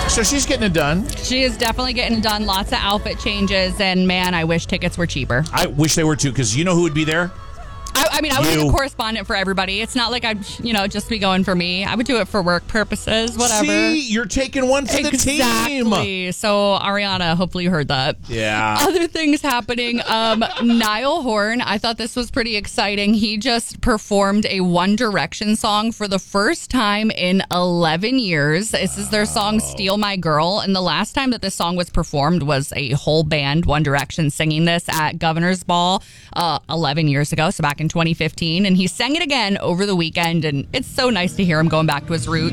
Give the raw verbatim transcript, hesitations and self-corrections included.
So she's getting it done. She is definitely getting it done. Lots of outfit changes. And man, I wish tickets were cheaper. I wish they were too, because you know who would be there? I, I mean, I would be You. the correspondent for everybody. It's not like I'd, you know, just be going for me. I would do it for work purposes, whatever. See, you're taking one for the team. Exactly. So, Ariana, hopefully you heard that. Yeah. Other things happening. Um, Niall Horan, I thought this was pretty exciting. He just performed a One Direction song for the first time in eleven years. This is their song, Steal My Girl. And the last time that this song was performed was a whole band, One Direction, singing this at Governor's Ball uh, eleven years ago. So back in twenty fifteen. And he sang it again over the weekend. And it's so nice to hear him going back to his roots.